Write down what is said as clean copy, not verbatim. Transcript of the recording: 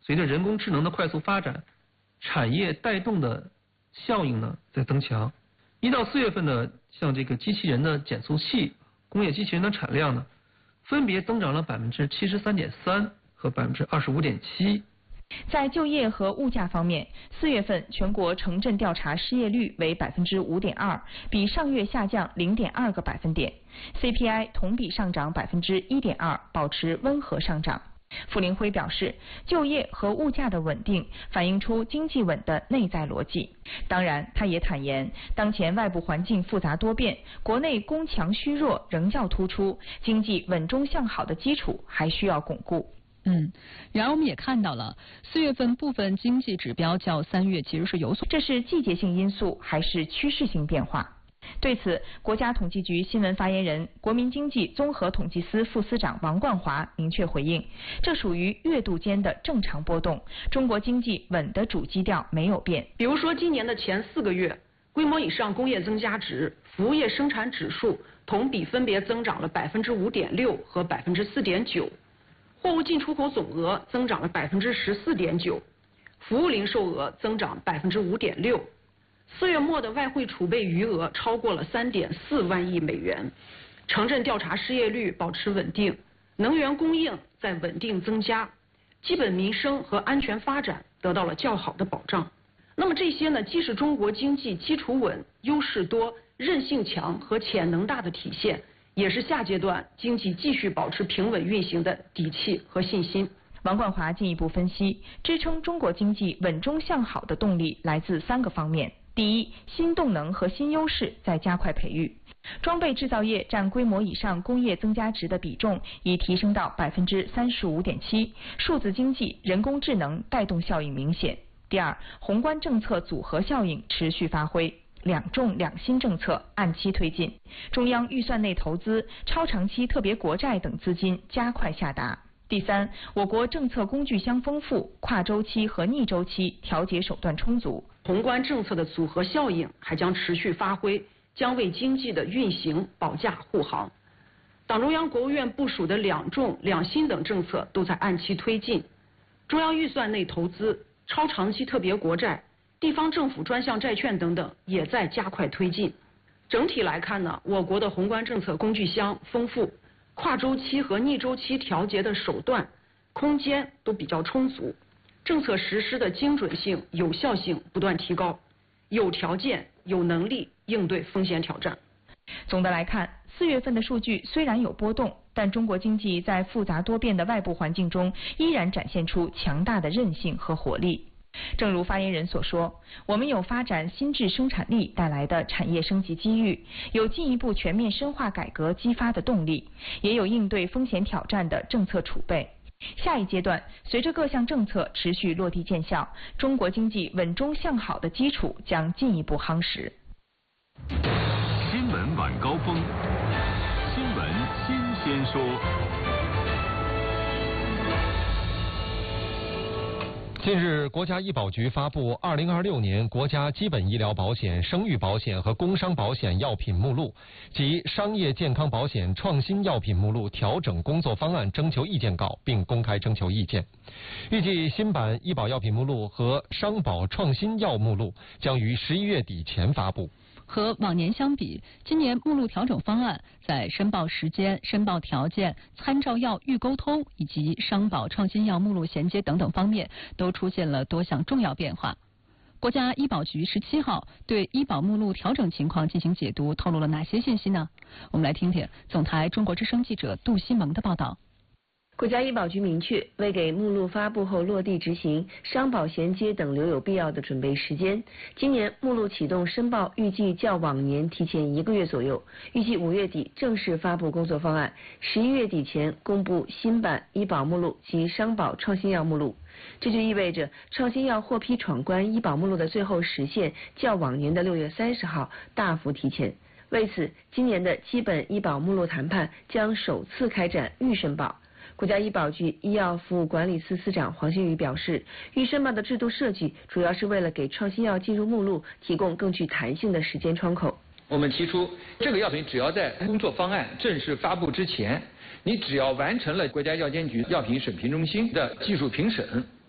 随着人工智能的快速发展，产业带动的效应呢在增强。1到4月份呢，像这个机器人的减速器、工业机器人的产量呢，分别增长了73.3%和25.7%。 在就业和物价方面，4月份全国城镇调查失业率为5.2%，比上月下降0.2个百分点。CPI 同比上涨1.2%，保持温和上涨。傅林辉表示，就业和物价的稳定反映出经济稳的内在逻辑。当然，他也坦言，当前外部环境复杂多变，国内供强虚弱仍较突出，经济稳中向好的基础还需要巩固。 然而我们也看到了4月份部分经济指标较3月其实是有所， 这是季节性因素还是趋势性变化？对此，国家统计局新闻发言人、国民经济综合统计司副司长王冠华明确回应，这属于月度间的正常波动，中国经济稳的主基调没有变。 比如说，今年的前4个月，规模以上工业增加值、服务业生产指数同比分别增长了5.6%和4.9%，货物进出口总额增长了14.9%，服务零售额增长5.6%。4月末的外汇储备余额超过了3.4万亿美元，城镇调查失业率保持稳定，能源供应在稳定增加，基本民生和安全发展得到了较好的保障。那么这些呢，既是中国经济基础稳、优势多、韧性强和潜能大的体现，也是下阶段经济继续保持平稳运行的底气和信心。 王冠华进一步分析，支撑中国经济稳中向好的动力来自3个方面。第一，新动能和新优势在加快培育，装备制造业占规模以上工业增加值的比重已提升到35.7%，数字经济、人工智能带动效应明显。第二，宏观政策组合效应持续发挥。2重2新政策按期推进，中央预算内投资、超长期特别国债等资金加快下达。第三，我国政策工具箱丰富，跨周期和逆周期调节手段充足， 宏观政策的组合效应还将持续发挥，将为经济的运行保驾护航。党中央、国务院部署的2重2新等政策都在按期推进，中央预算内投资、超长期特别国债、地方政府专项债券等等也在加快推进。整体来看呢，我国的宏观政策工具箱丰富，跨周期和逆周期调节的手段、空间都比较充足，政策实施的精准性、有效性不断提高，有条件、有能力应对风险挑战。 总的来看，4月份的数据虽然有波动，但中国经济在复杂多变的外部环境中依然展现出强大的韧性和活力。正如发言人所说，我们有发展新质生产力带来的产业升级机遇，有进一步全面深化改革激发的动力，也有应对风险挑战的政策储备。下一阶段，随着各项政策持续落地见效，中国经济稳中向好的基础将进一步夯实。 新闻晚高峰，新闻新鲜说。 近日，国家医保局发布2026年国家基本医疗保险、生育保险和工伤保险药品目录及商业健康保险创新药品目录调整工作方案征求意见稿，并公开征求意见。预计新版医保药品目录和商保创新药目录将于11月底前发布。 和往年相比，今年目录调整方案在申报时间、申报条件、参照药预沟通以及商保创新药目录衔接等等方面都出现了多项重要变化。国家医保局17号对医保目录调整情况进行解读，透露了哪些信息呢？我们来听听总台中国之声记者杜西萌的报道。 国家医保局明确，为给目录发布后落地执行、商保衔接等留有必要的准备时间，今年目录启动申报预计较往年提前1个月左右，预计5月底正式发布工作方案，11月底前公布新版医保目录及商保创新药目录。这就意味着创新药获批闯关医保目录的最后时限较往年的6月30号大幅提前。为此，今年的基本医保目录谈判将首次开展预申报。国家医保局医药服务管理司司长黄新宇表示，预申报的制度设计主要是为了给创新药进入目录提供更具弹性的时间窗口。 我们提出，这个药品只要在工作方案正式发布之前，你只要完成了国家药监局药品审评中心的技术评审，